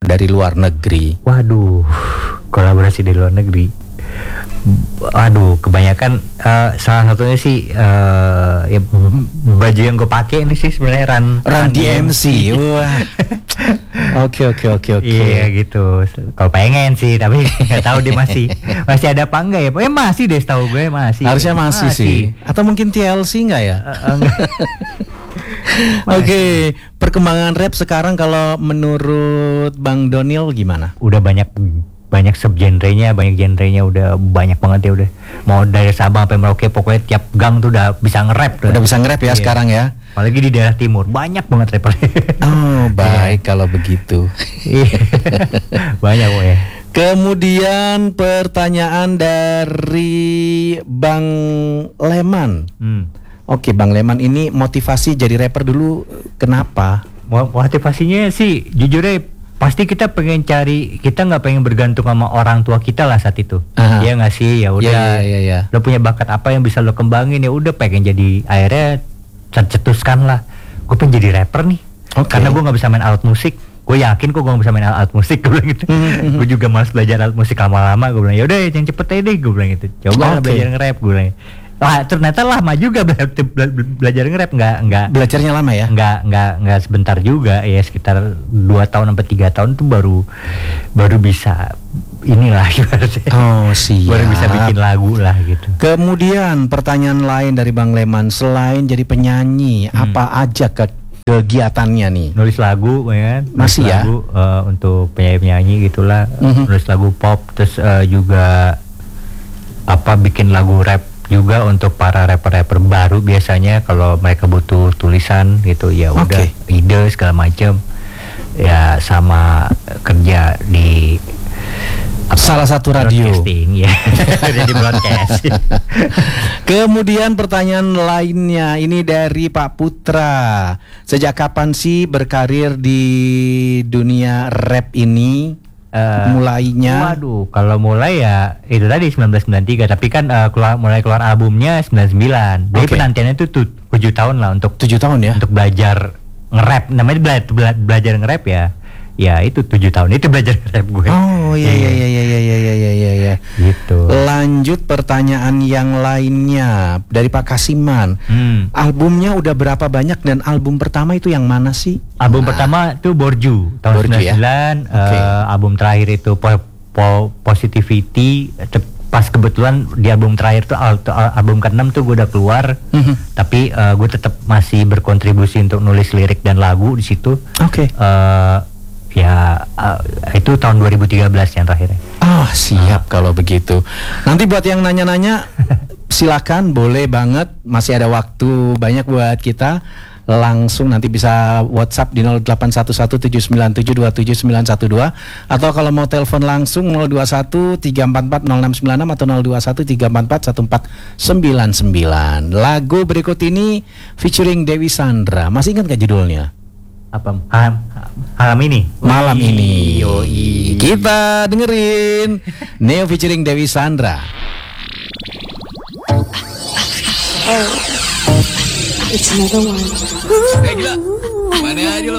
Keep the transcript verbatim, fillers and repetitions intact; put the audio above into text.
dari luar negeri? Waduh, kolaborasi dari luar negeri. Aduh, kebanyakan uh, salah satunya sih uh, ya, baju yang gue pakai ini sih sebenarnya Run Run D M C. Wah. Oke oke oke oke. Iya gitu. Kalau pengen sih, tapi nggak tahu dia masih masih ada apa enggak ya? Eh masih deh, setahu gue masih. Harusnya masih, masih sih. Atau mungkin T L C enggak ya? Uh, enggak. Oke, okay. Perkembangan rap sekarang kalau menurut Bang Doniel gimana? Udah banyak banyak subgenrenya, banyak genrenya, udah banyak banget ya, udah mau dari Sabang sampai Merauke, pokoknya tiap gang tuh udah bisa nge-rap tuh. Udah bisa nge-rap ya, iya. Sekarang ya. Apalagi di daerah timur banyak banget rapper. Oh baik kalau begitu. Banyak kok ya. Kemudian pertanyaan dari Bang Leman. hmm. Oke Bang Leman, ini motivasi jadi rapper dulu kenapa? Motivasinya sih jujur deh, pasti kita pengen cari, kita nggak pengen bergantung sama orang tua kita lah saat itu. Uh-huh. Ya nggak sih, ya udah. Yeah, yeah, yeah. Lo punya bakat apa yang bisa lo kembangin, ya udah pengen jadi, akhirnya tercetuskan lah. Gue pengen jadi rapper nih. Okay. Karena gue nggak bisa main alat musik. Gue yakin kok gue nggak bisa main alat musik. Gue bilang gitu. Gue juga malas belajar alat musik lama-lama. Gue bilang ya udah yang cepet aja deh. Gue bilang gitu. Coba okay. belajar nge-rap. Gue bilang. Wah ternyata lama juga bela- bela- belajar nge-rap, nggak nggak belajarnya lama ya, nggak nggak nggak sebentar juga ya, sekitar dua tahun sampai tiga tahun tuh baru baru bisa inilah ibaratnya. Oh siap. Baru bisa bikin lagu lah gitu. Kemudian pertanyaan lain dari Bang Leman, selain jadi penyanyi hmm. apa aja ke kegiatannya nih? Nulis lagu ya kan? Masih nulis ya lagu, uh, untuk penyanyi-penyanyi gitulah. Mm-hmm. Nulis lagu pop, terus uh, juga apa bikin lagu rap juga untuk para rapper-rapper baru, biasanya kalau mereka butuh tulisan gitu ya udah okay. ide segala macam ya, sama kerja di apa, salah satu radio ya jadi broadcast. Kemudian pertanyaan lainnya ini dari Pak Putra, sejak kapan sih berkarir di dunia rap ini? Uh, mulainya waduh kalau mulai ya itu tadi sembilan belas sembilan puluh tiga, tapi kan uh, keluar, mulai keluar albumnya sembilan puluh sembilan. Jadi okay. penantiannya itu tuh tujuh tahun lah untuk tujuh tahun ya untuk belajar nge-rap, namanya bela- bela- belajar nge-rap ya. Ya itu tujuh tahun itu belajar nge-rap gue. Oh iya iya iya iya iya iya iya iya ya. Gitu. Lanjut pertanyaan yang lainnya dari Pak Kasiman. Hmm. Albumnya udah berapa banyak dan album pertama itu yang mana sih? Album nah. pertama itu Borju tahun Borju, sembilan puluh sembilan. Ya? Okay. Uh, album terakhir itu po- po- Positivity. Pas kebetulan di album terakhir tuh al- album keenam tuh gue udah keluar. Mm-hmm. Tapi uh, gue tetap masih berkontribusi untuk nulis lirik dan lagu di situ. Oke. Okay. Uh, Ya uh, itu tahun dua ribu tiga belas yang terakhir. Ah oh, siap uh. kalau begitu. Nanti buat yang nanya-nanya silakan, boleh banget, masih ada waktu banyak buat kita. Langsung nanti bisa WhatsApp di nol delapan satu satu tujuh sembilan tujuh dua tujuh sembilan satu dua, atau kalau mau telepon langsung nol dua satu tiga empat empat nol enam sembilan enam atau nol dua satu tiga empat empat satu empat sembilan sembilan. Lagu berikut ini featuring Dewi Sandra. Masih ingat gak judulnya? Apa? Malam, malam ini. Malam ini. Yoi. Kita dengerin Neo featuring Dewi Sandra. Oh, it's another one. Eh gila, mana aja lo?